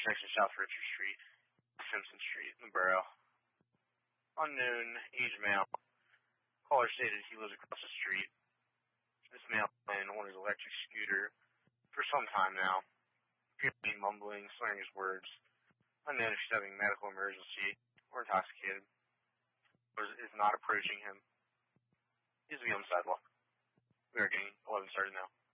intersection of South Richard Street, Simpson Street, in the borough. Unknown, aged male. Caller stated he lives across the street. This male playing on his electric scooter for some time now. Appears to be mumbling, slurring his words. Unknown if he's having a medical emergency or intoxicated. Is not approaching him. He's on the sidewalk. We are getting 11 started now.